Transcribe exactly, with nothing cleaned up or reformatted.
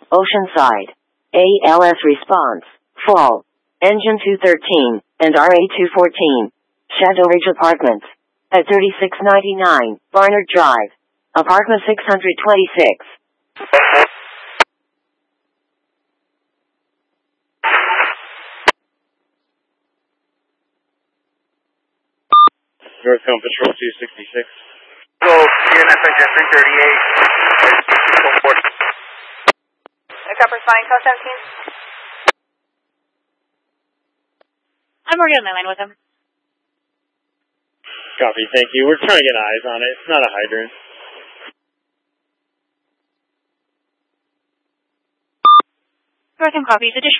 Oceanside. A L S response, fall. Engine two thirteen, and R A two fourteen. Shadow Ridge Apartments. At thirty-six ninety-nine, Barnard Drive. Apartment six hundred twenty-six. North Cone Patrol two sixty-six. So, N S N three thirty-eight. Copper responding to seventeen. I'm already on my line with him. Copy, thank you. We're trying to get eyes on it. It's not a hydrant. North Cone copies. Additional